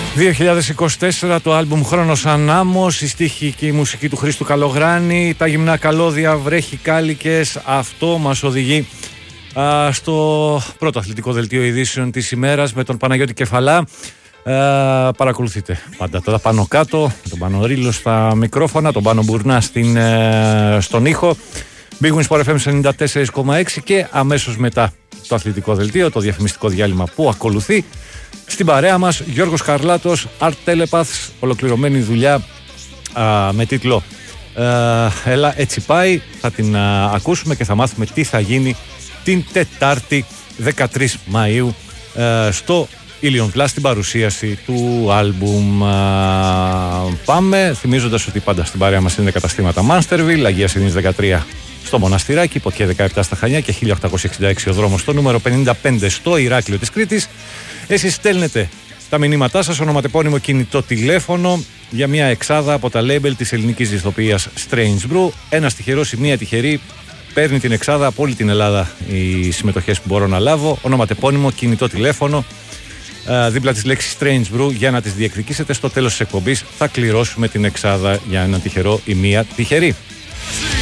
2024, το άλμπουμ Χρόνος Ανάμος, η στίχη και η μουσική του Χρήστου Καλογράνη, τα γυμνά καλώδια, βρέχει κάλικες. Αυτό μας οδηγεί στο πρώτο αθλητικό δελτίο ειδήσεων της ημέρας με τον Παναγιώτη Κεφαλά. Παρακολουθείτε πάντα το πάνω κάτω, τον Πάνο Ρήλο στα μικρόφωνα, τον Πάνο Μπουρνά στον ήχο. Big Win Sport FM 94,6 και αμέσως μετά το αθλητικό δελτίο, το διαφημιστικό διάλειμμα που ακολουθεί. Στην παρέα μας Γιώργος Χαρλάτος, Art Telepaths, ολοκληρωμένη δουλειά με τίτλο «Έλα έτσι πάει». Θα την ακούσουμε και θα μάθουμε τι θα γίνει την Τετάρτη 13 Μαΐου στο Ilion Plus, στην παρουσίαση του άλμπουμ. Πάμε θυμίζοντας ότι πάντα στην παρέα μας είναι καταστήματα Masterville, Αγίας Ειρήνης 13 στο Μοναστηράκι, Ποτιέ 17 στα Χανιά και 1866 ο δρόμος στο νούμερο 55 στο Ηράκλειο της Κρήτης. Εσείς στέλνετε τα μηνύματά σας, ονοματεπώνυμο, κινητό τηλέφωνο για μια εξάδα από τα label της ελληνικής ηθοποιίας Strange Brew. Ένας τυχερός ή μία τυχερή παίρνει την εξάδα από όλη την Ελλάδα, οι συμμετοχές που μπορώ να λάβω. Ονοματεπώνυμο, κινητό τηλέφωνο, δίπλα της λέξης Strange Brew για να τις διεκδικήσετε. Στο τέλος της εκπομπής θα κληρώσουμε την εξάδα για έναν τυχερό ή μία τυχερή.